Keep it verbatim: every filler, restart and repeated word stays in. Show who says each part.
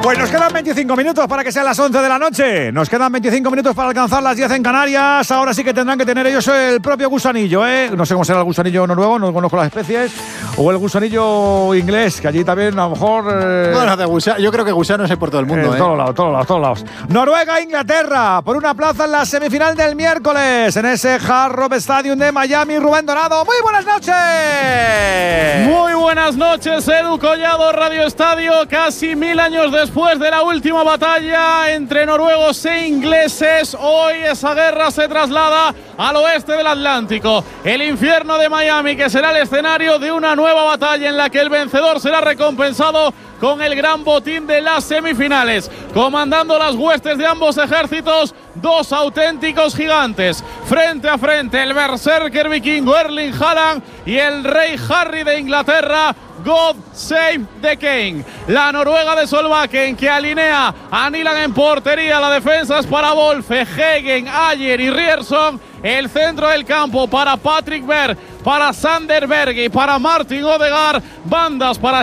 Speaker 1: Pues nos quedan veinticinco minutos para que sean las once de la noche. Nos quedan veinticinco minutos para alcanzar las diez en Canarias. Ahora sí que tendrán que tener ellos el propio gusanillo, ¿eh? No sé cómo será el gusanillo noruego, no conozco las especies. O el gusanillo inglés, que allí también a lo mejor… Eh,
Speaker 2: bueno, de gusano, yo creo que gusanos hay por todo el mundo,
Speaker 1: eh,
Speaker 2: ¿eh?
Speaker 1: Todos lados, todos lados, todos lados. Noruega, Inglaterra, por una plaza en la semifinal del miércoles, en ese Hard Rock Stadium de Miami. Rubén Dorado, muy buenas noches.
Speaker 3: Muy buenas noches, Edu Collado, Radio Estadio. Casi mil años después de la última batalla entre noruegos e ingleses, hoy esa guerra se traslada al oeste del Atlántico. El infierno de Miami, que será el escenario de una nueva batalla en la que el vencedor será recompensado con el gran botín de las semifinales. Comandando las huestes de ambos ejércitos, dos auténticos gigantes. Frente a frente, el berserker vikingo Erling Haaland y el rey Harry de Inglaterra, God Save the King. La Noruega de Solbakken, que alinea a Nyland en portería. La defensa es para Wolfe, Hegen, Ayer y Ryerson. El centro del campo para Patrick Berg, para Sander Berge y para Martin Odegaard. Bandas para